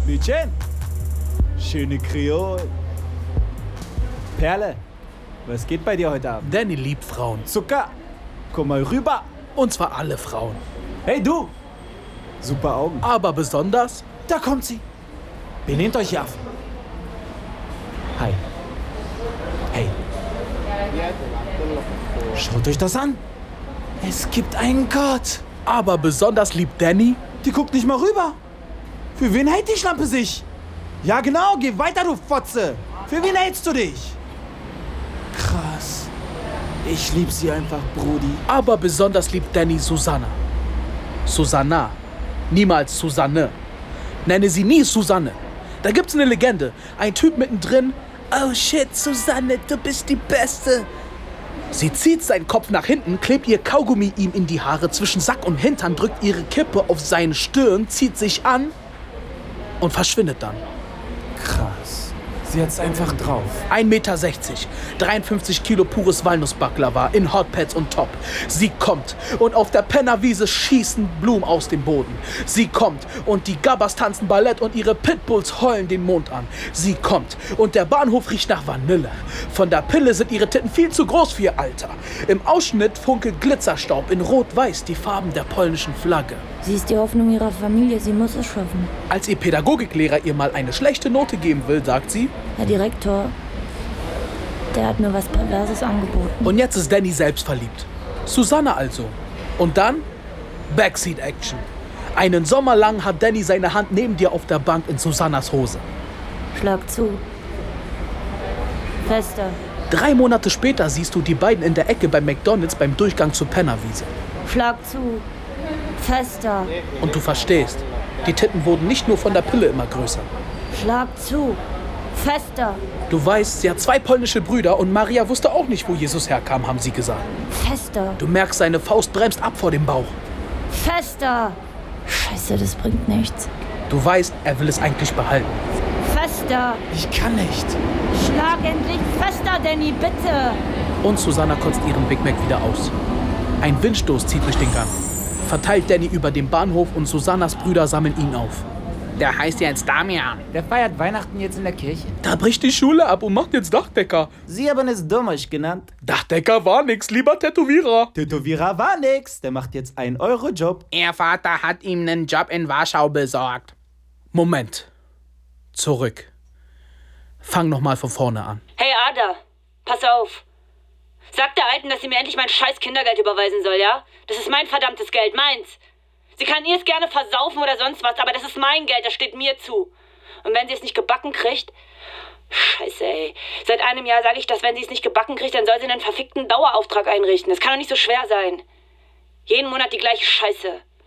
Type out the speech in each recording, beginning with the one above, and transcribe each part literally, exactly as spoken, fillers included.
Mädchen, schöne Kreol. Perle, was geht bei dir heute Abend? Danny liebt Frauen. Zucker, komm mal rüber. Und zwar alle Frauen. Hey du, super Augen. Aber besonders... Da kommt sie. Benehmt euch auf. Hi. Hey. Schaut euch das an. Es gibt einen Gott. Aber besonders liebt Danny... Die guckt nicht mal rüber. Für wen hält die Schlampe sich? Ja genau, geh weiter, du Fotze. Für wen hältst du dich? Krass. Ich lieb sie einfach, Brudi. Aber besonders liebt Danny Susanna. Susanna. Niemals Susanne. Nenne sie nie Susanne. Da gibt's eine Legende. Ein Typ mittendrin. Oh shit, Susanne, du bist die Beste. Sie zieht seinen Kopf nach hinten, klebt ihr Kaugummi ihm in die Haare zwischen Sack und Hintern, drückt ihre Kippe auf seine Stirn, zieht sich an und verschwindet dann. Krass. Sie hat's einfach drauf. ein Meter sechzig, dreiundfünfzig Kilo pures Walnussbaklava in Hotpads und Top. Sie kommt und auf der Pennerwiese schießen Blumen aus dem Boden. Sie kommt und die Gabbas tanzen Ballett und ihre Pitbulls heulen den Mond an. Sie kommt und der Bahnhof riecht nach Vanille. Von der Pille sind ihre Titten viel zu groß für ihr Alter. Im Ausschnitt funkelt Glitzerstaub in Rot-Weiß, die Farben der polnischen Flagge. Sie ist die Hoffnung ihrer Familie, sie muss es schaffen. Als ihr Pädagogiklehrer ihr mal eine schlechte Note geben will, sagt sie: Herr Direktor, der hat mir was Perverses angeboten. Und jetzt ist Danny selbst verliebt. Susanne also. Und dann Backseat-Action. Einen Sommer lang hat Danny seine Hand neben dir auf der Bank in Susannas Hose. Schlag zu. Fester. Drei Monate später siehst du die beiden in der Ecke beim McDonald's beim Durchgang zur Pennerwiese. Schlag zu. Fester. Und du verstehst, die Titten wurden nicht nur von der Pille immer größer. Schlag zu. Fester. Du weißt, sie hat zwei polnische Brüder und Maria wusste auch nicht, wo Jesus herkam, haben sie gesagt. Fester. Du merkst, seine Faust bremst ab vor dem Bauch. Fester. Scheiße, das bringt nichts. Du weißt, er will es eigentlich behalten. Fester. Ich kann nicht. Schlag endlich fester, Danny, bitte. Und Susanna kotzt ihren Big Mac wieder aus. Ein Windstoß zieht durch den Gang. Verteilt Danny über den Bahnhof und Susannas Brüder sammeln ihn auf. Der heißt jetzt Damian. Der feiert Weihnachten jetzt in der Kirche. Da bricht die Schule ab und macht jetzt Dachdecker. Sie haben es Dommersch genannt. Dachdecker war nix, lieber Tätowierer. Tätowierer war nix. Der macht jetzt einen Euro-Job. Ihr Vater hat ihm einen Job in Warschau besorgt. Moment. Zurück. Fang nochmal von vorne an. Hey Ada, pass auf. Sag der Alten, dass sie mir endlich mein scheiß Kindergeld überweisen soll, ja? Das ist mein verdammtes Geld, meins. Sie kann ihr es gerne versaufen oder sonst was, aber das ist mein Geld, das steht mir zu. Und wenn sie es nicht gebacken kriegt... Scheiße, ey. Seit einem Jahr sage ich, dass wenn sie es nicht gebacken kriegt, dann soll sie einen verfickten Dauerauftrag einrichten. Das kann doch nicht so schwer sein. Jeden Monat die gleiche Scheiße.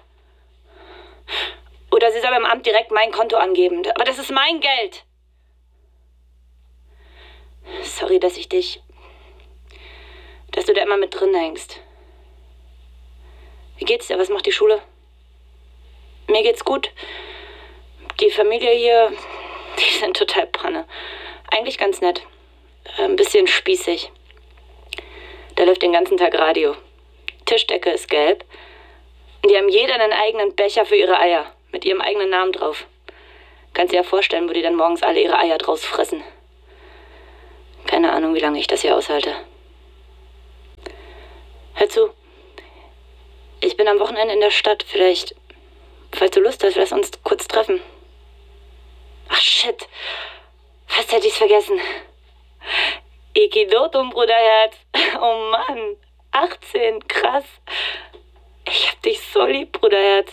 Oder sie soll beim Amt direkt mein Konto angeben. Aber das ist mein Geld. Sorry, dass ich dich... dass du da immer mit drin hängst. Wie geht's dir? Was macht die Schule? Mir geht's gut. Die Familie hier, die sind total Panne. Eigentlich ganz nett. Ein bisschen spießig. Da läuft den ganzen Tag Radio. Tischdecke ist gelb. Die haben jeder einen eigenen Becher für ihre Eier. Mit ihrem eigenen Namen drauf. Kannst dir ja vorstellen, wo die dann morgens alle ihre Eier draus fressen. Keine Ahnung, wie lange ich das hier aushalte. Hör zu. Ich bin am Wochenende in der Stadt. Vielleicht, falls du Lust hast, lass uns kurz treffen. Ach, shit. Fast hätte ich's vergessen. Ikidotum, Bruderherz. Oh Mann. achtzehn, krass. Ich hab dich so lieb, Bruderherz.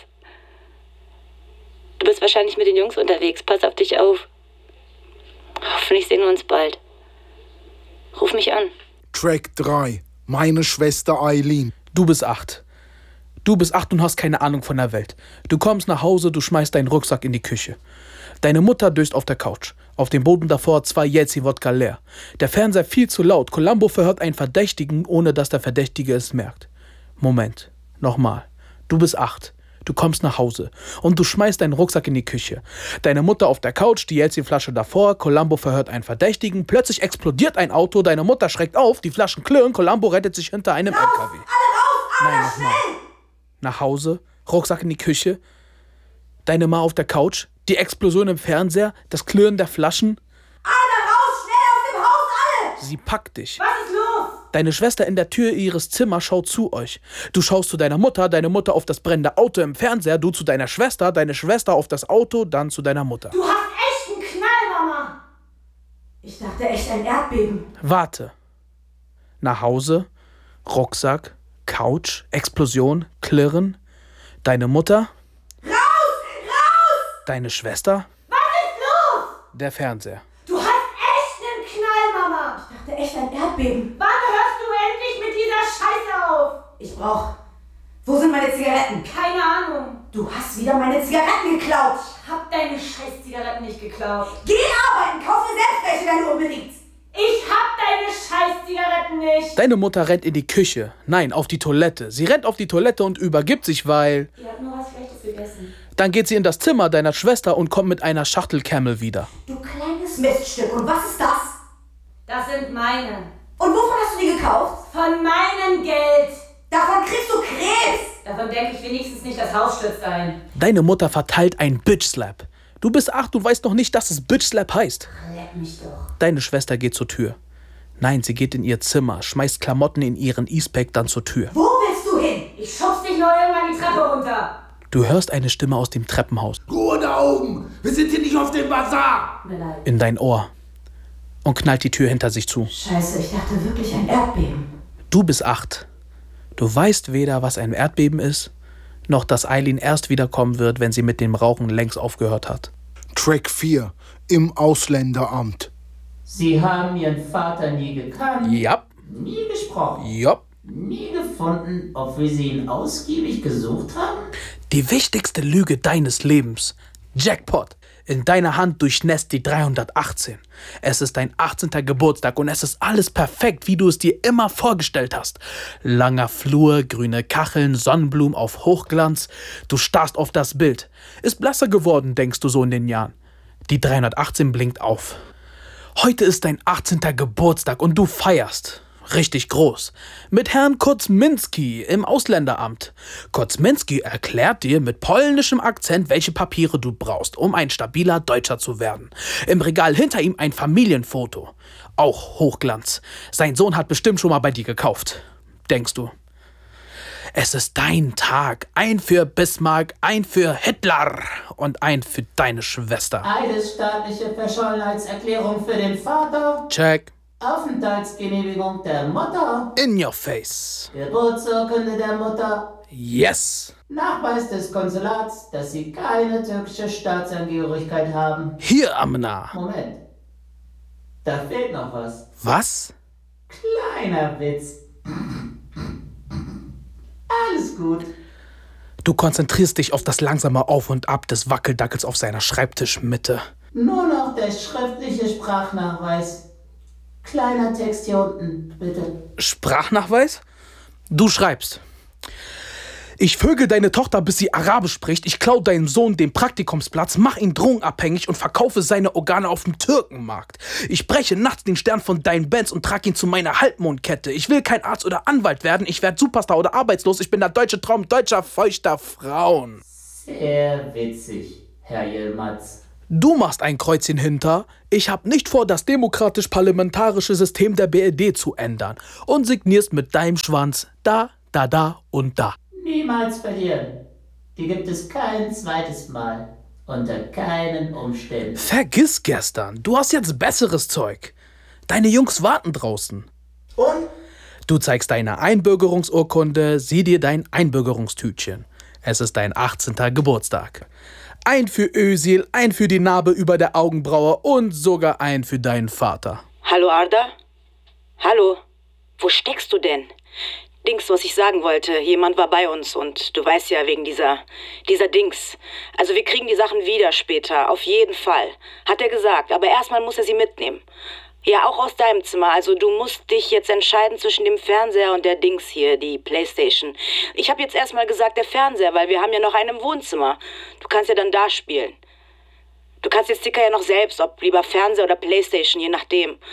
Du bist wahrscheinlich mit den Jungs unterwegs. Pass auf dich auf. Hoffentlich sehen wir uns bald. Ruf mich an. Track drei. Meine Schwester Eileen. Du bist acht. Du bist acht und hast keine Ahnung von der Welt. Du kommst nach Hause, du schmeißt deinen Rucksack in die Küche. Deine Mutter döst auf der Couch. Auf dem Boden davor zwei Jelzi-Wodka leer. Der Fernseher viel zu laut. Columbo verhört einen Verdächtigen, ohne dass der Verdächtige es merkt. Moment. Nochmal. Du bist acht. Du kommst nach Hause und du schmeißt deinen Rucksack in die Küche. Deine Mutter auf der Couch, die Jelzi-Flasche davor, Columbo verhört einen Verdächtigen, plötzlich explodiert ein Auto, deine Mutter schreckt auf, die Flaschen klirren, Columbo rettet sich hinter einem L K W. Nein, nochmal. Nach Hause, Rucksack in die Küche, deine Ma auf der Couch, Die Explosion im Fernseher, das Klirren der Flaschen. Alle raus, schnell aus dem Haus, alle! Sie packt dich. Was ist los? Deine Schwester in der Tür ihres Zimmers schaut zu euch. Du schaust zu deiner Mutter, deine Mutter auf das brennende Auto im Fernseher, du zu deiner Schwester, deine Schwester auf das Auto, dann zu deiner Mutter. Du hast echt einen Knall, Mama! Ich dachte echt ein Erdbeben. Warte. Nach Hause, Rucksack, Couch, Explosion, Klirren. Deine Mutter. Raus! Raus! Deine Schwester. Was ist los? Der Fernseher. Du hast echt einen Knall, Mama! Ich dachte echt ein Erdbeben. Wann hörst du endlich mit dieser Scheiße auf? Ich brauch... Wo sind meine Zigaretten? Keine Ahnung. Du hast wieder meine Zigaretten geklaut. Ich hab deine scheiß Zigaretten nicht geklaut. Geh arbeiten, kauf dir selbst welche, wenn du unbedingt. Ich hab deine scheiß Zigaretten nicht. Deine Mutter rennt in die Küche. Nein, auf die Toilette. Sie rennt auf die Toilette und übergibt sich, weil... Ihr habt nur was Schlechtes gegessen. Dann geht sie in das Zimmer deiner Schwester und kommt mit einer Schachtel Camel wieder. Du kleines Miststück. Und was ist das? Das sind meine. Und wovon hast du die gekauft? Von meinem Geld. Davon kriegst du Krebs. Davon denke ich wenigstens nicht, das Haus stürzt ein. Deine Mutter verteilt ein Bitch-Slap. Du bist acht und weißt noch nicht, dass es Bitch-Slap heißt. Leck mich doch. Deine Schwester geht zur Tür. Nein, sie geht in ihr Zimmer, schmeißt Klamotten in ihren E-Spec, dann zur Tür. Wo willst du hin? Ich schubs dich nur irgendwann die Treppe runter. Du hörst eine Stimme aus dem Treppenhaus. Ruhe da oben! Wir sind hier nicht auf dem Bazar! Mir leid. In dein Ohr. Und knallt die Tür hinter sich zu. Scheiße, ich dachte wirklich ein Erdbeben. Du bist acht. Du weißt weder, was ein Erdbeben ist, noch dass Eileen erst wiederkommen wird, wenn sie mit dem Rauchen längst aufgehört hat. Track vier. Im Ausländeramt. Sie haben Ihren Vater nie gekannt, Ja, nie gesprochen, ja. nie gefunden, ob wir Sie ihn ausgiebig gesucht haben? Die wichtigste Lüge deines Lebens. Jackpot. In deiner Hand durchnässt die dreihundertachtzehn. Es ist dein achtzehnter Geburtstag und es ist alles perfekt, wie du es dir immer vorgestellt hast. Langer Flur, grüne Kacheln, Sonnenblumen auf Hochglanz. Du starrst auf das Bild. Ist blasser geworden, denkst du so in den Jahren. Die dreihundertachtzehn blinkt auf. Heute ist dein achtzehnter Geburtstag und du feierst. Richtig groß. Mit Herrn Kuzminski im Ausländeramt. Kuzminski erklärt dir mit polnischem Akzent, welche Papiere du brauchst, um ein stabiler Deutscher zu werden. Im Regal hinter ihm ein Familienfoto. Auch Hochglanz. Sein Sohn hat bestimmt schon mal bei dir gekauft. Denkst du. Es ist dein Tag. Ein für Bismarck, ein für Hitler und ein für deine Schwester. Eidesstaatliche Verschollenheitserklärung für den Vater. Check. Aufenthaltsgenehmigung der Mutter. In your face. Geburtsurkunde der Mutter. Yes. Nachweis des Konsulats, dass Sie keine türkische Staatsangehörigkeit haben. Hier, Amna. Moment. Da fehlt noch was. Was? Kleiner Witz. Alles gut. Du konzentrierst dich auf das langsame Auf und Ab des Wackeldackels auf seiner Schreibtischmitte. Nur noch der schriftliche Sprachnachweis. Kleiner Text hier unten, bitte. Sprachnachweis? Du schreibst. Ich vögel deine Tochter, bis sie Arabisch spricht. Ich klau deinem Sohn den Praktikumsplatz, mach ihn drogenabhängig und verkaufe seine Organe auf dem Türkenmarkt. Ich breche nachts den Stern von deinen Bands und trage ihn zu meiner Halbmondkette. Ich will kein Arzt oder Anwalt werden. Ich werde Superstar oder arbeitslos. Ich bin der deutsche Traum deutscher, feuchter Frauen. Sehr witzig, Herr Yilmaz. Du machst ein Kreuzchen hinter. Ich hab nicht vor, das demokratisch-parlamentarische System der B R D zu ändern. Und signierst mit deinem Schwanz da, da, da und da. Niemals verlieren. Die gibt es kein zweites Mal. Unter keinen Umständen. Vergiss gestern. Du hast jetzt besseres Zeug. Deine Jungs warten draußen. Und? Du zeigst deine Einbürgerungsurkunde, sieh dir dein Einbürgerungstütchen. Es ist dein achtzehnter Geburtstag. Ein für Özil, ein für die Narbe über der Augenbraue und sogar ein für deinen Vater. Hallo, Arda? Hallo? Wo steckst du denn? Dings, was ich sagen wollte. Jemand war bei uns und du weißt ja, wegen dieser, dieser Dings. Also wir kriegen die Sachen wieder später, auf jeden Fall. Hat er gesagt, aber erstmal muss er sie mitnehmen. Ja, auch aus deinem Zimmer. Also du musst dich jetzt entscheiden zwischen dem Fernseher und der Dings hier, die Playstation. Ich habe jetzt erstmal gesagt der Fernseher, weil wir haben ja noch einen im Wohnzimmer. Du kannst ja dann da spielen. Du kannst jetzt Sticker ja noch selbst, ob lieber Fernseher oder Playstation, je nachdem.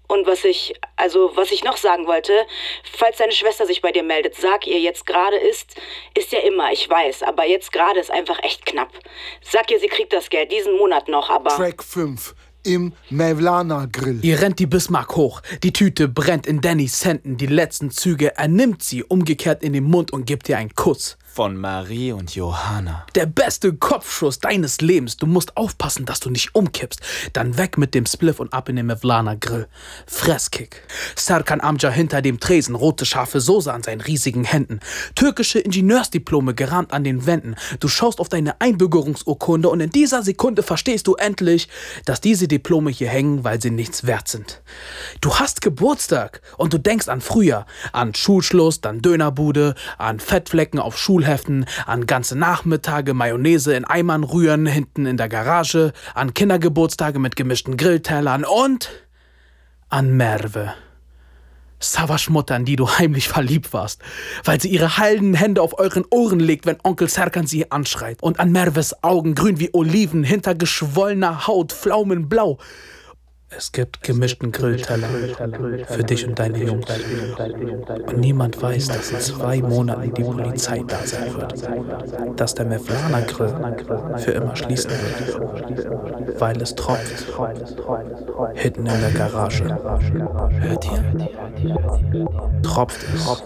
Und was ich, also was ich noch sagen wollte, falls deine Schwester sich bei dir meldet, sag ihr, jetzt gerade ist, ist ja immer, ich weiß, aber jetzt gerade ist einfach echt knapp. Sag ihr, sie kriegt das Geld, diesen Monat noch, aber... Track fünf. Im Mevlana Grill. Ihr rennt die Bismarck hoch, die Tüte brennt in Dannys Händen, die letzten Züge, er nimmt sie umgekehrt in den Mund und gibt ihr einen Kuss. Von Marie und Johanna. Der beste Kopfschuss deines Lebens. Du musst aufpassen, dass du nicht umkippst. Dann weg mit dem Spliff und ab in den Mevlana Grill. Fresskick. Serkan Amca hinter dem Tresen, rote scharfe Soße an seinen riesigen Händen. Türkische Ingenieursdiplome gerahmt an den Wänden. Du schaust auf deine Einbürgerungsurkunde und in dieser Sekunde verstehst du endlich, dass diese Diplome hier hängen, weil sie nichts wert sind. Du hast Geburtstag und du denkst an früher, an Schulschluss, dann Dönerbude, an Fettflecken auf Schulheften, an ganze Nachmittage Mayonnaise in Eimern rühren, hinten in der Garage, an Kindergeburtstage mit gemischten Grilltellern und an Merve. Savas Mutter, in die du heimlich verliebt warst, weil sie ihre heilen Hände auf euren Ohren legt, wenn Onkel Serkan sie anschreit. Und an Merves Augen, grün wie Oliven, hinter geschwollener Haut, pflaumenblau. Es gibt gemischten Grillteller für dich und deine Jungs. Und niemand weiß, dass in zwei Monaten die Polizei da sein wird. Dass der Mevlana Grill für immer schließen wird. Weil es tropft. Hinten in der Garage. Hört ihr? Tropft es.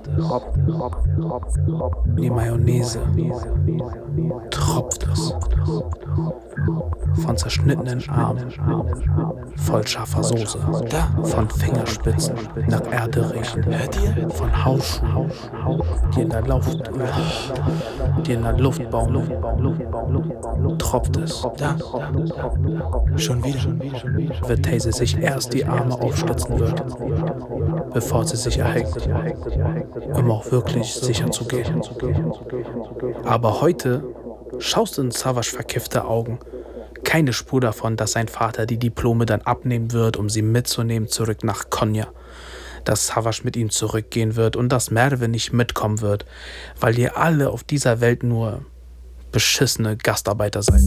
Die Mayonnaise. Tropft es. Von zerschnittenen Armen. Voll scharfer Soße. Da. Von Fingerspitzen nach Erde riechen. Hört ihr? Von Hausschuhen, die in der Luft, die in der Luft bauen. Tropft es. Da. Schon wieder. Wird Taze sich erst die Arme aufstützen wird, bevor sie sich erhängt, um auch wirklich sicher zu gehen. Aber heute schaust du in Savas verkiffte Augen. Keine Spur davon, dass sein Vater die Diplome dann abnehmen wird, um sie mitzunehmen zurück nach Konya. Dass Savas mit ihm zurückgehen wird und dass Merve nicht mitkommen wird, weil ihr alle auf dieser Welt nur beschissene Gastarbeiter seid.